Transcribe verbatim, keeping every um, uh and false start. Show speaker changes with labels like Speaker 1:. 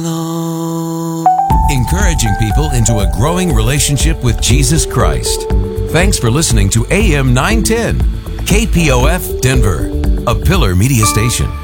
Speaker 1: Encouraging people into a growing relationship with Jesus Christ. Thanks for listening to A M nine ten, K P O F Denver, a Pillar Media Station.